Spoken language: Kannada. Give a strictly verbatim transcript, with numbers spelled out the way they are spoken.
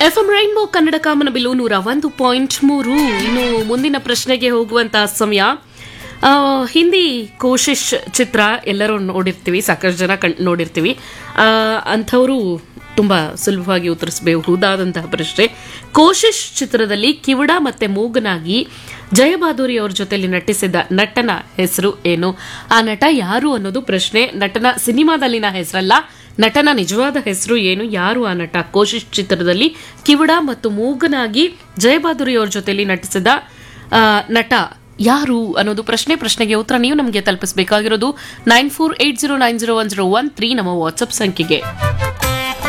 ಎಫ್ಎಂ ರೈನ್ಬೋ ಕನ್ನಡ ಕಾಮನಬಿಲ್ಲು ನೂರ ಒಂದು ಪಾಯಿಂಟ್ ಮೂರು. ಇನ್ನು ಮುಂದಿನ ಪ್ರಶ್ನೆಗೆ ಹೋಗುವಂತಹ ಸಮಯ. ಆ, ಹಿಂದಿ ಕೋಶಿಶ್ ಚಿತ್ರ ಎಲ್ಲರೂ ನೋಡಿರ್ತೀವಿ, ಸಾಕಷ್ಟು ಜನ ಕಣ್ ನೋಡಿರ್ತೀವಿ. ಅಂಥವರು ತುಂಬಾ ಸುಲಭವಾಗಿ ಉತ್ತರಿಸಬಹುದಾದಂತಹ ಪ್ರಶ್ನೆ. ಕೋಶಿಶ್ ಚಿತ್ರದಲ್ಲಿ ಕಿವುಡ ಮತ್ತೆ ಮೂಗನಾಗಿ ಜಯಬಾದುರಿ ಅವ್ರ ಜೊತೆಲಿ ನಟಿಸಿದ ನಟನ ಹೆಸರು ಏನು? ಆ ನಟ ಯಾರು ಅನ್ನೋದು ಪ್ರಶ್ನೆ. ನಟನ ಸಿನಿಮಾದಲ್ಲಿನ ಹೆಸರಲ್ಲ, ನಟನ ನಿಜವಾದ ಹೆಸರು ಏನು? ಯಾರು ಆ ನಟ? ಕೋಶಿಶ್ ಚಿತ್ರದಲ್ಲಿ ಕಿವುಡ ಮತ್ತು ಮೂಗನಾಗಿ ಜಯಬಾದುರಿ ಅವ್ರ ಜೊತೆಲಿ ನಟಿಸಿದ ಆ, ನಟ ಯಾರು ಅನ್ನೋದು ಪ್ರಶ್ನೆ. ಪ್ರಶ್ನೆಗೆ ಉತ್ತರ ನೀವು ನಮಗೆ ತಲುಪಿಸಬೇಕಾಗಿರೋದು nine four eight zero nine zero one zero one three ನಮ್ಮ ವಾಟ್ಸ್ಆಪ್ ಸಂಖ್ಯೆಗೆ.